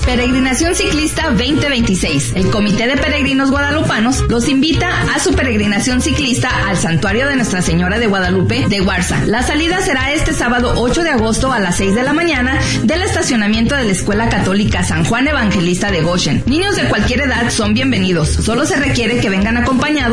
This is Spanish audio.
Peregrinación Ciclista 2026. El Comité de Peregrinos Guadalupanos los invita a su peregrinación ciclista al Santuario de Nuestra Señora de Guadalupe de Guarza. La salida será este sábado 8 de agosto a las 6 de la mañana del estacionamiento de la Escuela Católica San Juan Evangelista de Goshen. Niños de cualquier edad son bienvenidos. Solo se requiere que vengan acompañados